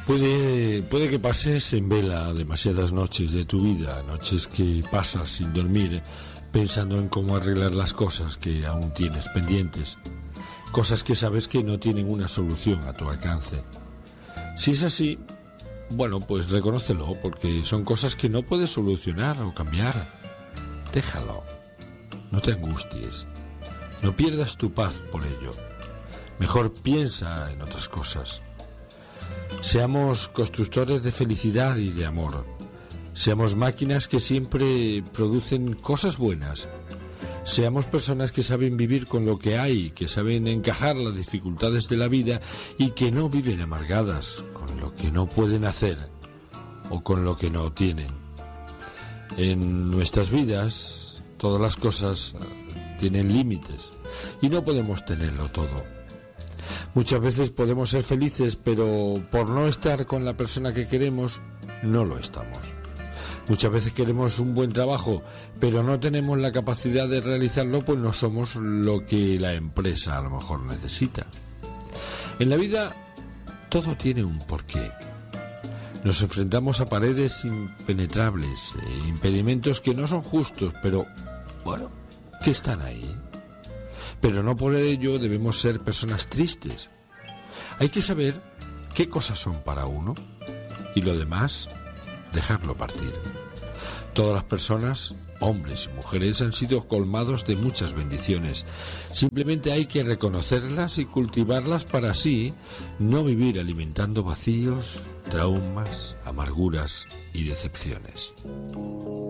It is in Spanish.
Puede que pases en vela demasiadas noches de tu vida, noches que pasas sin dormir, pensando en cómo arreglar las cosas que aún tienes pendientes, cosas que sabes que no tienen una solución a tu alcance. Si es así, bueno, pues reconócelo, porque son cosas que no puedes solucionar o cambiar. Déjalo, no te angusties, no pierdas tu paz por ello. Mejor piensa en otras cosas. Seamos constructores de felicidad y de amor. Seamos máquinas que siempre producen cosas buenas. Seamos personas que saben vivir con lo que hay, que saben encajar las dificultades de la vida y que no viven amargadas con lo que no pueden hacer o con lo que no tienen. En nuestras vidas, todas las cosas tienen límites y no podemos tenerlo todo. Muchas veces podemos ser felices, pero por no estar con la persona que queremos, no lo estamos. Muchas veces queremos un buen trabajo, pero no tenemos la capacidad de realizarlo, pues no somos lo que la empresa a lo mejor necesita. En la vida, todo tiene un porqué. Nos enfrentamos a paredes impenetrables, impedimentos que no son justos, pero, bueno, que están ahí. Pero no por ello debemos ser personas tristes. Hay que saber qué cosas son para uno y lo demás, dejarlo partir. Todas las personas, hombres y mujeres, han sido colmados de muchas bendiciones. Simplemente hay que reconocerlas y cultivarlas para así no vivir alimentando vacíos, traumas, amarguras y decepciones.